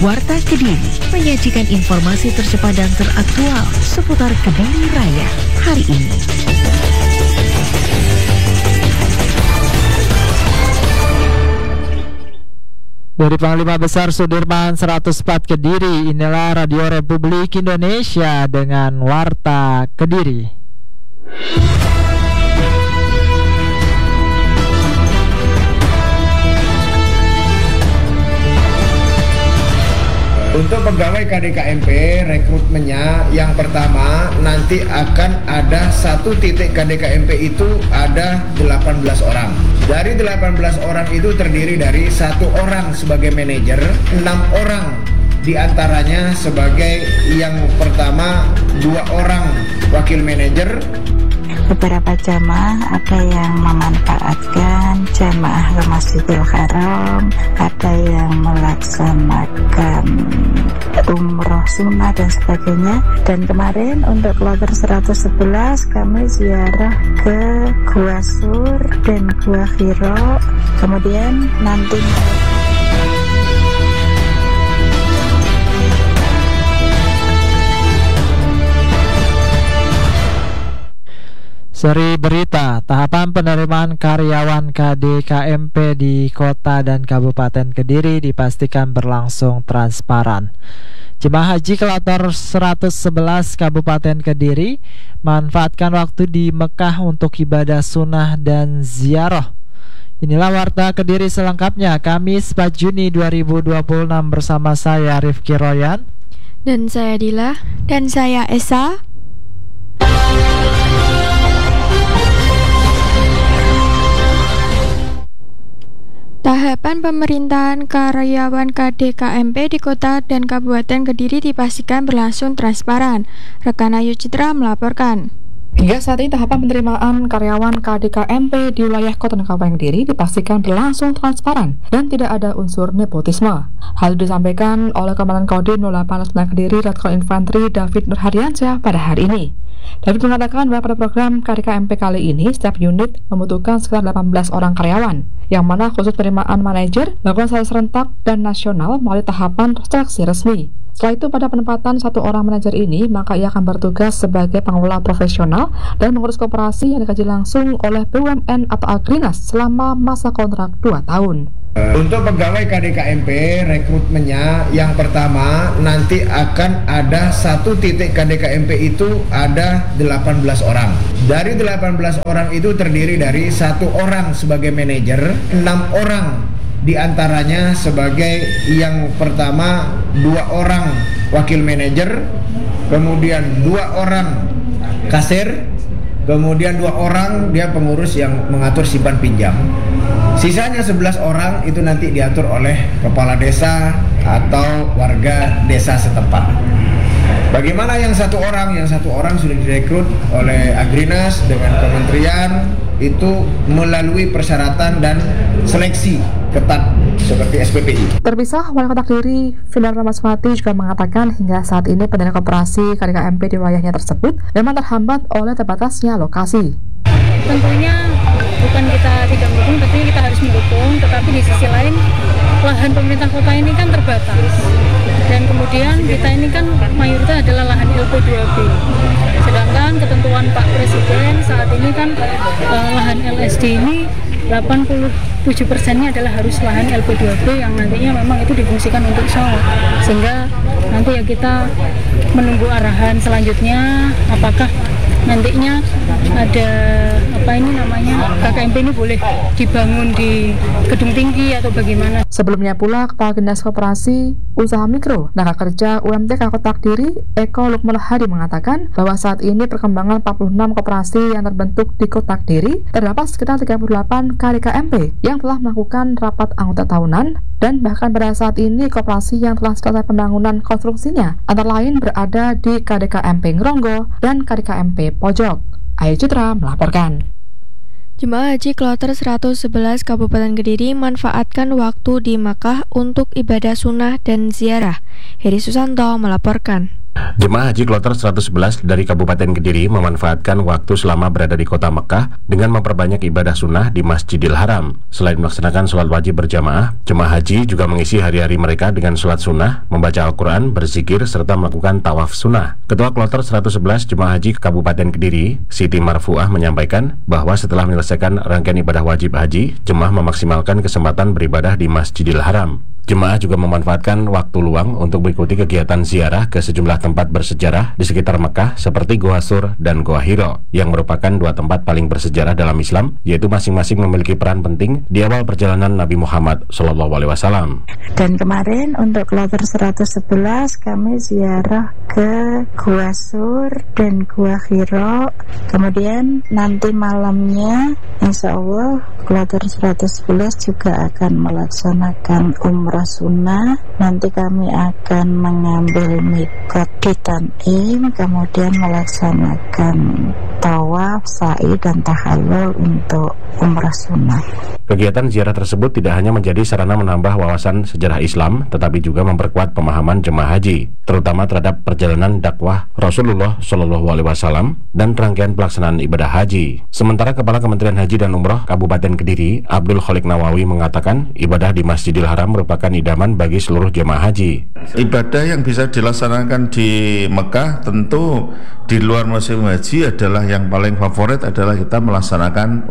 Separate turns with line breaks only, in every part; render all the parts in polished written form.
Warta Kediri menyajikan informasi tercepat dan teraktual seputar Kediri Raya hari ini.
Dari Panglima Besar Sudirman 104 Kediri, inilah Radio Republik Indonesia dengan Warta Kediri.
Untuk pegawai KDKMP, rekrutmennya yang pertama nanti akan ada satu titik KDKMP itu ada 18 orang. Dari 18 orang itu terdiri dari 1 orang sebagai manajer, 6 orang diantaranya sebagai yang pertama 2 orang wakil manajer.
Beberapa jamaah ada yang memanfaatkan jamaah ke Masjidil Haram, ada yang melaksanakan umroh sunnah dan sebagainya. Dan kemarin untuk kloter 111 kami ziarah ke Gua Sur dan Gua Hiro. Kemudian nanti
Seri berita, tahapan penerimaan karyawan KDKMP di Kota dan Kabupaten Kediri dipastikan berlangsung transparan. Jemaah haji kloter 111 Kabupaten Kediri manfaatkan waktu di Mekah untuk ibadah sunnah dan ziarah. Inilah Warta Kediri selengkapnya, Kamis 4 Juni 2026 bersama saya Rifki Royan.
Dan saya Dila. Dan saya Esa. Tahapan pemerintahan karyawan KDKMP di Kota dan Kabupaten Kediri dipastikan berlangsung transparan. Rekan Ayu Citra melaporkan.
Hingga saat ini tahapan penerimaan karyawan KDKMP di wilayah Kota dan Kabupaten Kediri dipastikan berlangsung transparan dan tidak ada unsur nepotisme. Hal itu disampaikan oleh Komandan Kodim 0809 Kediri Letkol Infantri David Nurhadiansyah pada hari ini. David mengatakan bahwa pada program KDKMP kali ini setiap unit membutuhkan sekitar 18 orang karyawan, yang mana khusus penerimaan manajer dilakukan secara serentak dan nasional melalui tahapan seleksi resmi. Setelah itu pada penempatan 1 orang manajer ini, maka ia akan bertugas sebagai pengelola profesional dan mengurus koperasi yang dikaji langsung oleh BUMN atau Agrinas selama masa kontrak 2 tahun.
Untuk pegawai KDKMP, rekrutmennya yang pertama nanti akan ada satu titik KDKMP itu ada 18 orang. Dari 18 orang itu terdiri dari 1 orang sebagai manajer, 6 orang diantaranya sebagai yang pertama 2 orang wakil manajer, kemudian 2 orang kasir, kemudian 2 orang dia pengurus yang mengatur simpan pinjam. Sisanya 11 orang itu nanti diatur oleh kepala desa atau warga desa setempat. Bagaimana yang 1 orang? Yang 1 orang sudah direkrut oleh Agrinas dengan kementerian, itu melalui persyaratan dan seleksi ketat seperti SPPI.
Terpisah, Wali Kota Kediri, Vindar Ramaswati juga mengatakan hingga saat ini pendana koperasi KDKMP di wilayahnya tersebut memang terhambat oleh terbatasnya lokasi.
Tentunya bukan kita tidak mendukung, tentunya kita harus mendukung, tetapi di sisi lain lahan pemerintah kota ini kan terbatas, dan kemudian kita ini kan mayoritas adalah lahan LP2B, sedangkan ketentuan Pak Presiden saat ini kan lahan LSD ini 87%-nya adalah harus lahan LP2B yang nantinya memang itu difungsikan untuk show, sehingga nanti ya kita menunggu arahan selanjutnya apakah nantinya ada KKMP ini boleh dibangun di gedung tinggi atau bagaimana.
Sebelumnya pula Kepala Dinas Koperasi Usaha Mikro Tenaga Kerja UMTK Kota Kediri Eko Lukman Hadi mengatakan bahwa saat ini perkembangan 46 koperasi yang terbentuk di Kota Kediri terdapat sekitar 38 KDKMP yang telah melakukan rapat anggota tahunan, dan bahkan pada saat ini koperasi yang telah selesai pembangunan konstruksinya antara lain berada di KDKMP Ngronggo dan KDKMP Pojok. Ayu Citra melaporkan.
Jemaah haji kloter 111 Kabupaten Kediri manfaatkan waktu di Makkah untuk ibadah sunnah dan ziarah. Heri Susanto melaporkan.
Jemaah haji kloter 111 dari Kabupaten Kediri memanfaatkan waktu selama berada di kota Mekah dengan memperbanyak ibadah sunnah di Masjidil Haram. Selain melaksanakan sholat wajib berjamaah, jemaah haji juga mengisi hari-hari mereka dengan sholat sunnah, membaca Al-Quran, berzikir, serta melakukan tawaf sunnah. Ketua kloter 111 jemaah haji Kabupaten Kediri, Siti Marfuah, menyampaikan bahwa setelah menyelesaikan rangkaian ibadah wajib haji, jemaah memaksimalkan kesempatan beribadah di Masjidil Haram. Jemaah juga memanfaatkan waktu luang untuk mengikuti kegiatan ziarah ke sejumlah tempat bersejarah di sekitar Mekah seperti Goa Sur dan Goa Hiro, yang merupakan dua tempat paling bersejarah dalam Islam, yaitu masing-masing memiliki peran penting di awal perjalanan Nabi Muhammad SAW.
Dan kemarin untuk kloter 111 kami ziarah ke Goa Sur dan Goa Hiro. Kemudian nanti malamnya insya Allah kloter 111 juga akan melaksanakan umrah sunnah. Nanti kami akan mengambil mikot di Tanim, kemudian melaksanakan tawaf, sa'i, dan tahallul untuk umrah sunnah.
Kegiatan ziarah tersebut tidak hanya menjadi sarana menambah wawasan sejarah Islam, tetapi juga memperkuat pemahaman jemaah haji, terutama terhadap perjalanan dakwah Rasulullah SAW dan rangkaian pelaksanaan ibadah haji. Sementara Kepala Kementerian Haji dan Umroh Kabupaten Kediri, Abdul Khalik Nawawi, mengatakan ibadah di Masjidil Haram merupakan idaman bagi seluruh jemaah haji.
Ibadah yang bisa dilaksanakan di Mekah tentu di luar musim haji adalah yang paling favorit adalah kita melaksanakan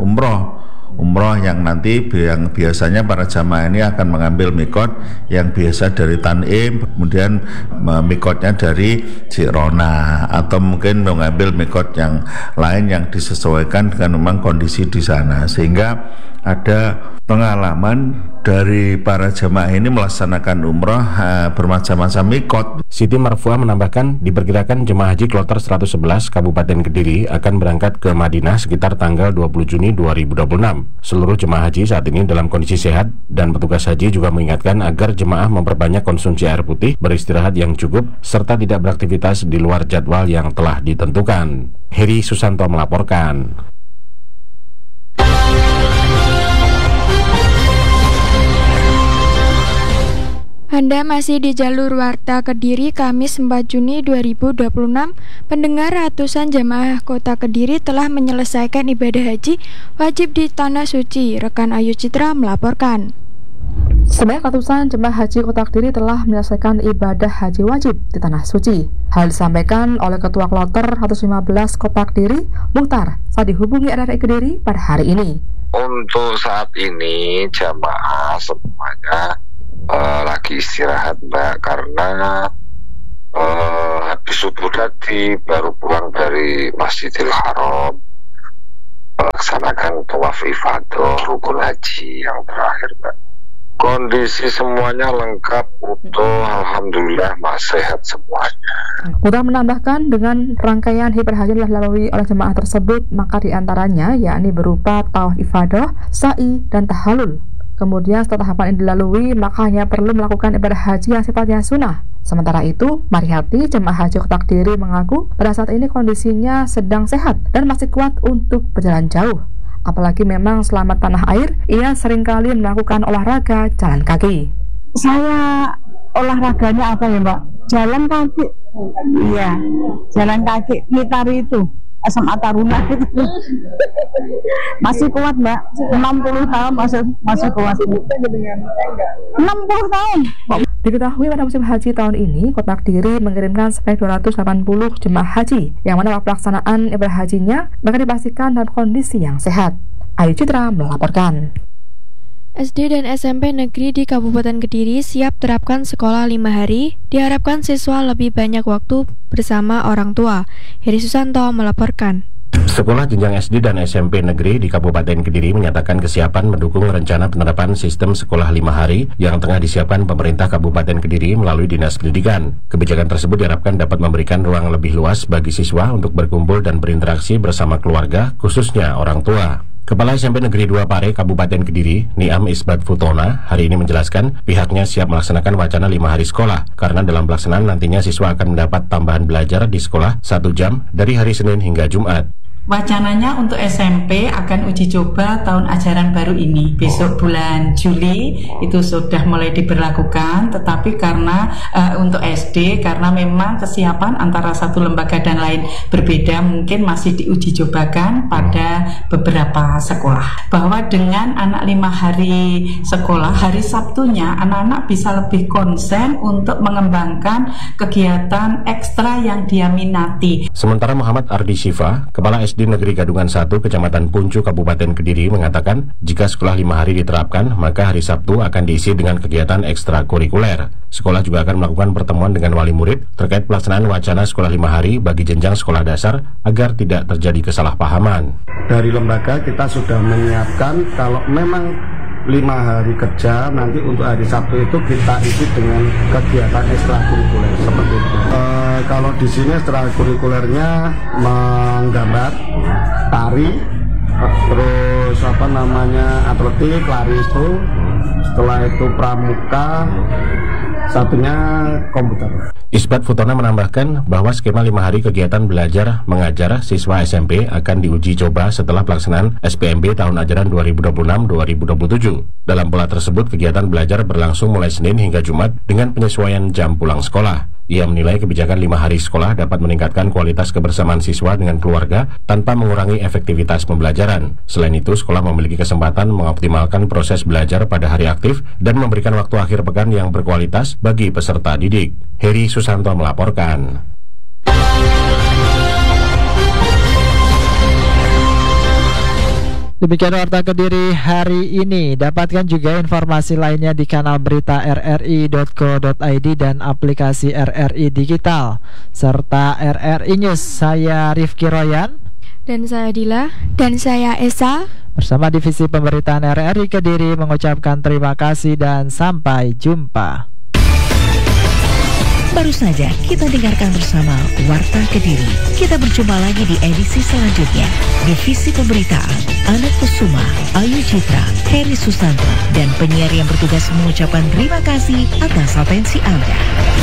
umroh yang nanti yang biasanya para jamaah ini akan mengambil mikot yang biasa dari Tanim, kemudian mikotnya dari Jirona, atau mungkin mengambil mikot yang lain yang disesuaikan dengan memang kondisi di sana, sehingga ada pengalaman dari para jamaah ini melaksanakan umroh bermacam-macam mikot.
Siti Marfuah menambahkan, diperkirakan jemaah haji kloter 111 Kabupaten Kediri akan berangkat ke Madinah sekitar tanggal 20 Juni 2026. Seluruh jemaah haji saat ini dalam kondisi sehat, dan petugas haji juga mengingatkan agar jemaah memperbanyak konsumsi air putih, beristirahat yang cukup, serta tidak beraktivitas di luar jadwal yang telah ditentukan. Heri Susanto melaporkan.
Anda masih di jalur Warta Kediri, Kamis 4 Juni 2026. Pendengar, ratusan jamaah kota Kediri telah menyelesaikan ibadah haji wajib di Tanah Suci. Rekan Ayu Citra melaporkan.
Sebanyak ratusan jemaah haji kota Kediri telah menyelesaikan ibadah haji wajib di Tanah Suci. Hal disampaikan oleh Ketua Kloter 115 Kota Kediri, Muhtar, saat dihubungi RRI Kediri pada hari ini.
Untuk saat ini jamaah semuanya lagi istirahat, Mbak, karena habis subuh tadi baru pulang dari Masjidil Haram melaksanakan tawaf ifadah rukun haji yang terakhir, Mbak. Kondisi semuanya lengkap, utuh, alhamdulillah, sehat semuanya.
Mudah menambahkan, dengan rangkaian ibadah haji yang dilalui oleh jemaah tersebut, maka diantaranya yakni berupa tawaf ifadah, sa'i, dan tahallul. Kemudian setelah tahapan ini dilalui, maka hanya perlu melakukan ibadah haji yang sifatnya sunnah. Sementara itu, Marihati, jemaah haji Kota Kediri, mengaku pada saat ini kondisinya sedang sehat dan masih kuat untuk berjalan jauh. Apalagi memang selama tanah air, ia seringkali melakukan olahraga jalan kaki.
Saya olahraganya apa ya, Mbak? Jalan kaki. Iya, jalan kaki, ngitari itu. SMA Taruna gitu. Masih kuat, Mbak. 60 tahun masih kuat. 60 tahun.
Diketahui pada musim haji tahun ini, Kota Kediri mengirimkan sebanyak 280 jemaah haji, yang mana pelaksanaan ibadah hajinya mereka dipastikan dalam kondisi yang sehat. Ayu Citra melaporkan.
SD dan SMP negeri di Kabupaten Kediri siap terapkan sekolah 5 hari. Diharapkan siswa lebih banyak waktu bersama orang tua. Heri Susanto melaporkan.
Sekolah jenjang SD dan SMP negeri di Kabupaten Kediri menyatakan kesiapan mendukung rencana penerapan sistem sekolah 5 hari yang tengah disiapkan pemerintah Kabupaten Kediri melalui Dinas Pendidikan. Kebijakan tersebut diharapkan dapat memberikan ruang lebih luas bagi siswa untuk berkumpul dan berinteraksi bersama keluarga, khususnya orang tua. Kepala SMP Negeri 2 Pare, Kabupaten Kediri, Niam Isbat Futona, hari ini menjelaskan pihaknya siap melaksanakan wacana 5 hari sekolah, karena dalam pelaksanaan nantinya siswa akan mendapat tambahan belajar di sekolah 1 jam dari hari Senin hingga Jumat.
Wacananya untuk SMP akan uji coba tahun ajaran baru ini. Besok bulan Juli itu sudah mulai diberlakukan, tetapi karena untuk SD, karena memang kesiapan antara satu lembaga dan lain berbeda, mungkin masih diuji cobakan pada beberapa sekolah. Bahwa dengan anak 5 hari sekolah, hari Sabtunya anak-anak bisa lebih konsen untuk mengembangkan kegiatan ekstra yang dia minati.
Sementara Muhammad Ardi Syifa, Kepala SD Negeri Gadungan 1, Kecamatan Puncu, Kabupaten Kediri mengatakan, jika sekolah 5 hari diterapkan, maka hari Sabtu akan diisi dengan kegiatan ekstrakurikuler. Sekolah juga akan melakukan pertemuan dengan wali murid terkait pelaksanaan wacana sekolah 5 hari bagi jenjang sekolah dasar agar tidak terjadi kesalahpahaman.
Dari lembaga kita sudah menyiapkan kalau memang 5 hari kerja, nanti untuk hari Sabtu itu kita isi dengan kegiatan ekstrakurikuler seperti itu. Kalau di sini ekstrakurikulernya menggambar, tari, terus atletik, lari itu, setelah itu pramuka, satunya komputer.
Isbat Futona menambahkan bahwa skema 5 hari kegiatan belajar mengajar siswa SMP akan diuji coba setelah pelaksanaan SPMB tahun ajaran 2026-2027. Dalam pola tersebut, kegiatan belajar berlangsung mulai Senin hingga Jumat dengan penyesuaian jam pulang sekolah. Ia menilai kebijakan 5 hari sekolah dapat meningkatkan kualitas kebersamaan siswa dengan keluarga tanpa mengurangi efektivitas pembelajaran. Selain itu, sekolah memiliki kesempatan mengoptimalkan proses belajar pada hari aktif dan memberikan waktu akhir pekan yang berkualitas bagi peserta didik. Heri Susanto melaporkan.
Demikian Warta Kediri hari ini. Dapatkan juga informasi lainnya di kanal berita rri.co.id dan aplikasi RRI Digital serta RRI News. Saya Rifki Royan
dan saya Dila dan saya Esa
bersama divisi pemberitaan RRI Kediri mengucapkan terima kasih dan sampai jumpa.
Baru saja kita dengarkan bersama Warta Kediri. Kita berjumpa lagi di edisi selanjutnya. Divisi Pemberitaan, Anak Kusuma, Ayu Citra, Heri Susanto, dan penyiar yang bertugas mengucapkan terima kasih atas atensi Anda.